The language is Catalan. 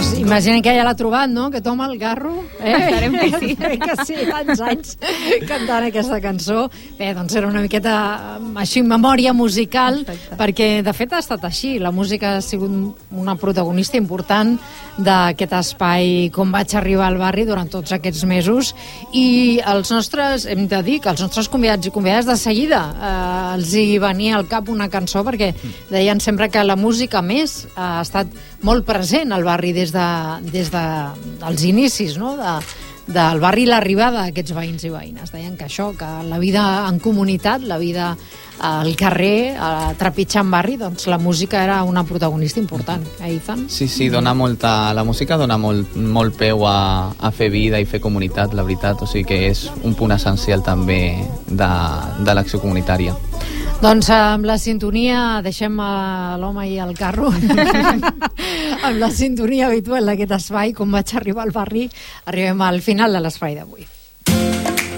Pues imaginen que ja l'ha trobat, no? Que toma el garro. Esperem que sí. Que sí, tants anys cantant aquesta cançó. Bé, doncs era una miqueta així, memòria musical, perquè de fet ha estat així. La música ha sigut una protagonista important d'aquest espai Com vaig arribar al barri durant tots aquests mesos, i els nostres, hem de dir que els nostres convidats i convidades de seguida els hi venia al cap una cançó, perquè deien sempre que la música més ha estat molt present al barri des dels inicis, no? Del barri i l'arribada d'aquests veïns i veïnes. Deien que això, que la vida en comunitat, la vida al carrer, trepitjant barri, doncs la música era una protagonista important. Ethan? Sí, la música dona molt peu a fer vida i fer comunitat, la veritat, o sigui que és un punt essencial també de l'acció comunitària. Doncs amb la sintonia, deixem l'home i el carro, amb la sintonia habitual d'aquest espai, Com vaig arribar al barri, arribem al final de l'espai d'avui.